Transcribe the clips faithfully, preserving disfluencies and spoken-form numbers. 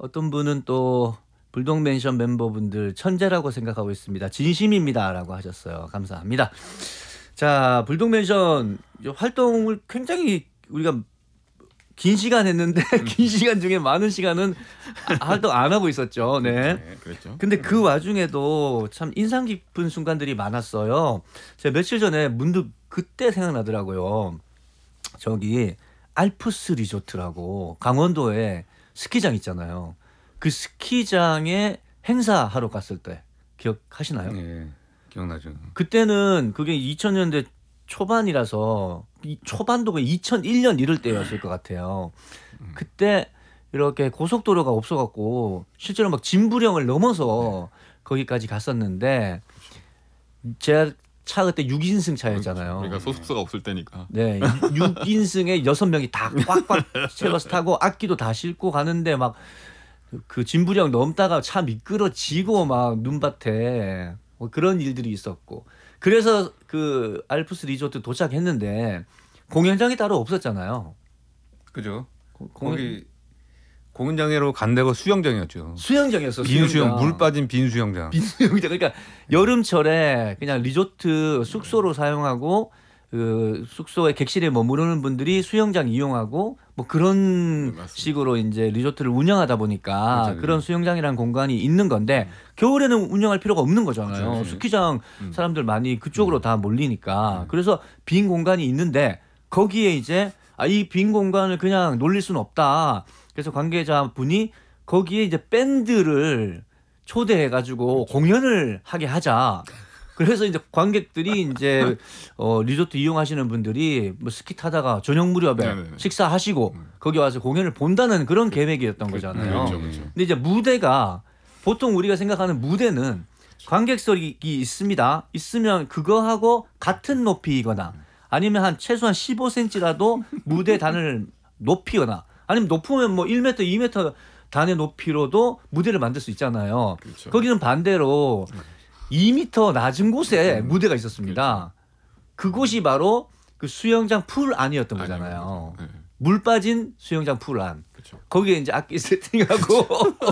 어떤 분은 또 불독맨션 멤버분들 천재라고 생각하고 있습니다. 진심입니다라고 하셨어요. 감사합니다. 자, 불독맨션 활동을 굉장히 우리가 긴 시간 했는데 긴 시간 중에 많은 시간은 활동 안 하고 있었죠. 네. 네, 그랬죠. 근데 그 와중에도 참 인상 깊은 순간들이 많았어요. 제가 며칠 전에 문득 그때 생각나더라고요. 저기 알프스 리조트라고 강원도에 스키장 있잖아요. 그 스키장에 행사하러 갔을 때 기억하시나요? 네, 기억나죠. 그때는 그게 이천 년대 초반이라서 이 초반도 이천일 년 이럴 때였을 것 같아요. 그때 이렇게 고속도로가 없어갖고 실제로 막 진부령을 넘어서 거기까지 갔었는데 제 차 그때 육 인승 차였잖아요. 우리가 소속사가 없을 때니까. 네, 육 인승에 여섯 명이 다 꽉꽉 채워서 타고 악기도 다 싣고 가는데 막 그 진부령 넘다가 차 미끄러지고 막 눈밭에 뭐 그런 일들이 있었고 그래서 그 알프스 리조트 도착했는데 공연장이 따로 없었잖아요. 그죠? 공연... 거기 공연장으로 간 데가 수영장이었죠. 수영장이었어. 빈 수영, 수영장. 물 빠진 빈 수영장. 빈 수영장. 그러니까 여름철에 그냥 리조트 숙소로 사용하고 그 숙소에 객실에 머무르는 분들이 수영장 이용하고 뭐 그런 네, 식으로 이제 리조트를 운영하다 보니까 그렇죠, 그런 수영장이라는 공간이 있는 건데 음. 겨울에는 운영할 필요가 없는 거잖아요. 그렇죠. 스키장 음. 사람들 많이 그쪽으로 음. 다 몰리니까 음. 그래서 빈 공간이 있는데 거기에 이제 아, 이 빈 공간을 그냥 놀릴 수는 없다. 그래서 관계자 분이 거기에 이제 밴드를 초대해가지고 그렇죠. 공연을 하게 하자. 그래서 이제 관객들이 이제 어, 리조트 이용하시는 분들이 뭐 스키 타다가 저녁 무렵에 네네네. 식사하시고 음. 거기 와서 공연을 본다는 그런 계획이었던 그, 거잖아요. 그렇죠, 그렇죠. 근데 이제 무대가 보통 우리가 생각하는 무대는 관객석이 있습니다. 있으면 그거하고 같은 높이거나 아니면 한 최소한 십오 센티미터라도 무대 단을 높이거나 아니면 높으면 뭐 일 미터, 이 미터 단의 높이로도 무대를 만들 수 있잖아요. 그렇죠. 거기는 반대로 이 미터 낮은 곳에 음, 무대가 있었습니다. 그렇죠. 그곳이 바로 그 수영장 풀 안이었던 거잖아요. 네. 물 빠진 수영장 풀 안. 그렇죠. 거기에 이제 악기 세팅하고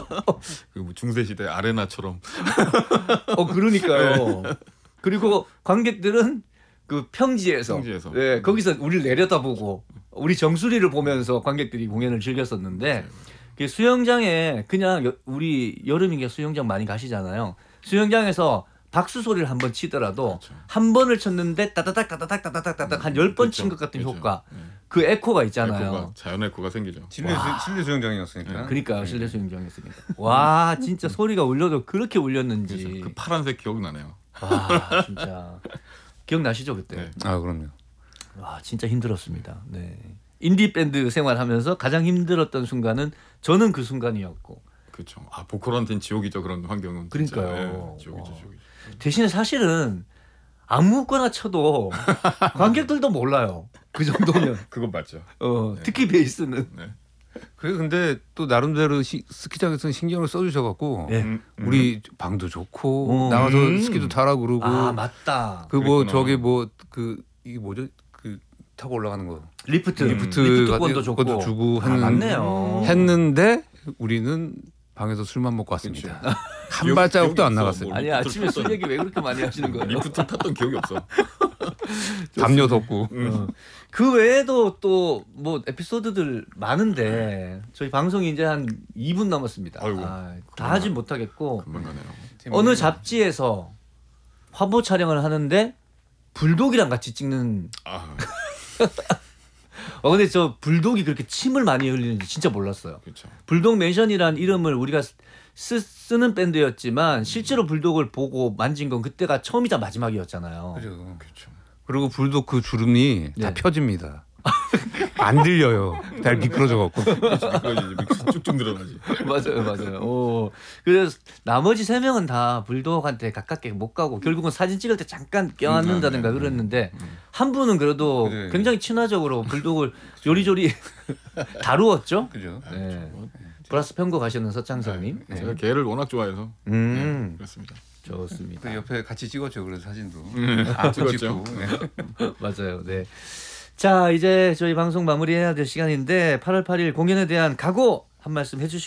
그 중세 시대 아레나처럼. 어 그러니까요. 네. 그리고 관객들은 그 평지에서, 평지에서. 네, 거기서 우리를 내려다보고 우리 정수리를 보면서 관객들이 공연을 즐겼었는데 그 수영장에 그냥 여, 우리 여름이니까 수영장 많이 가시잖아요. 수영장에서 박수 소리를 한번 치더라도 그렇죠. 한 번을 쳤는데 따다닥 따다닥 따다닥 따다닥 한 열 번 친 것 같은 그렇죠. 효과. 네. 그 에코가 있잖아요. 에코가, 자연 에코가 생기죠. 실내, 수, 실내 수영장이었으니까. 네. 그러니까 실내 수영장이었으니까. 와 진짜 소리가 울려도 그렇게 울렸는지. 그렇죠. 그 파란색 기억나네요. 와 진짜 기억나시죠 그때? 네. 아 그럼요. 와 진짜 힘들었습니다. 네. 인디 밴드 생활하면서 가장 힘들었던 순간은 저는 그 순간이었고. 그렇죠. 아 보컬한테는 지옥이죠 그런 환경은. 그러니까요. 네, 지옥이죠, 지옥이죠. 대신에 사실은 아무거나 쳐도 관객들도 몰라요. 그 정도면. 그건 맞죠. 어, 네. 특히 베이스는. 네. 그래 근데 또 나름대로 시, 스키장에서 신경을 써주셔갖고 네. 음, 음. 우리 방도 좋고 음. 나가서 스키도 타라 그러고. 아 맞다. 그 뭐 저기 뭐 그 이게 뭐죠 그 타고 올라가는 거. 리프트. 리프트 리프트권도 좋고. 것도 주고 아, 맞네요. 했는데 우리는 방에서 술만 먹고 왔습니다. 한 발자국도 안 나갔어요. 아니 아침에 술 얘기 왜 그렇게 많이 하시는 거예요? 리프트 탔던 기억이 없어. 담요 덮고. 음. 그 외에도 또 뭐 에피소드들 많은데 저희 방송이 이제 한 이 분 남았습니다. 아이고, 아, 다 하진 못하겠고 금방 가네요. 어느 잡지에서 화보 촬영을 하는데 불독이랑 같이 찍는. 아. 어 근데 저 불독이 그렇게 침을 많이 흘리는지 진짜 몰랐어요. 그렇죠. 불독 맨션이라는 이름을 우리가 쓰, 쓰는 밴드였지만 실제로 불독을 보고 만진 건 그때가 처음이자 마지막이었잖아요. 그렇죠. 그렇죠. 그리고 불독 그 주름이 네. 다 펴집니다. 안 들려요. 잘 미끄러져 갖고. 미끄러지지. 쭉쭉 늘어나지. 맞아요, 맞아요. 오. 그래서 나머지 세 명은 다 불독한테 가깝게 못 가고 결국은 사진 찍을 때 잠깐 껴안는다든가 그랬는데 음. 한 분은 그래도 그래. 굉장히 친화적으로 불독을 요리조리 다루었죠. 그죠. 네. 플러스 편곡 하시는 서창섭님. 네. 제가 걔를 워낙 좋아해서 음. 네, 그렇습니다. 좋습니다. 그 옆에 같이 찍었죠. 그래서 사진도. 음. 아, 찍었죠. 네. 맞아요. 네. 자 이제 저희 방송 마무리해야 될 시간인데 팔월 팔일 공연에 대한 각오 한 말씀 해주시고